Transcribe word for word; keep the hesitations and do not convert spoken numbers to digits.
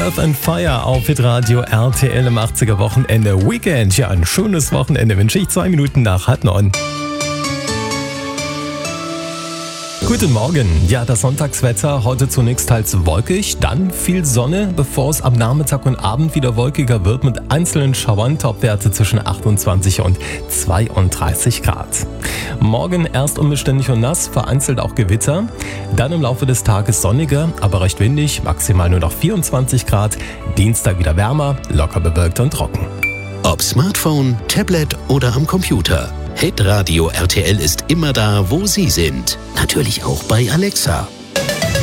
Earth and Fire auf Hitradio R T L im achtziger Wochenende Weekend. Ja, ein schönes Wochenende wünsche ich, zwei Minuten nach halb neun. Guten Morgen. Ja, das Sonntagswetter heute zunächst teils wolkig, dann viel Sonne, bevor es am Nachmittag und Abend wieder wolkiger wird mit einzelnen Schauern, Topwerte zwischen achtundzwanzig und zweiunddreißig Grad. Morgen erst unbeständig und nass, vereinzelt auch Gewitter. Dann im Laufe des Tages sonniger, aber recht windig, maximal nur noch vierundzwanzig Grad. Dienstag wieder wärmer, locker bewölkt und trocken. Ob Smartphone, Tablet oder am Computer. Hitradio R T L ist immer da, wo Sie sind. Natürlich auch bei Alexa.